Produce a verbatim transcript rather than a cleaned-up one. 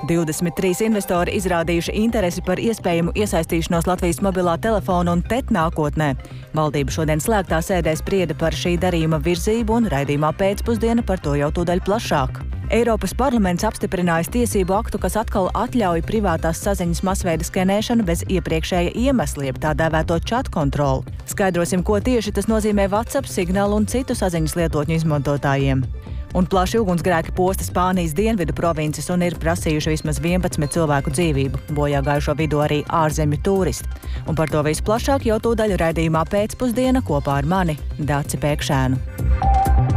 divdesmit trīs investori izrādījuši interesi par iespējamu iesaistīšanos Latvijas mobilā telefona un T E T nākotnē. Valdība šodien slēgtā sēdē sprieda par šī darījuma virzību un raidījumā pēcpusdiena par to jau tūdaļ plašāk. Eiropas parlaments apstiprinājis tiesību aktu, kas atkal atļauj privātās saziņas masveida skenēšanu bez iepriekšēja iemesla, jeb tā dēvēto chat kontroli. Skaidrosim, ko tieši tas nozīmē WhatsApp, Signal un citu saziņas lietotņu izmantotājiem. Un plaši ugunsgrēki posta Spānijas dienvidu provinces un ir prasījuši vismaz vienpadsmit cilvēku dzīvību, bojā gājušo vidū arī ārzemju turisti. Un par to visu plašāk jau tūdaļ raidījumā pēcpusdiena kopā ar mani, Daci Pēkšēnu.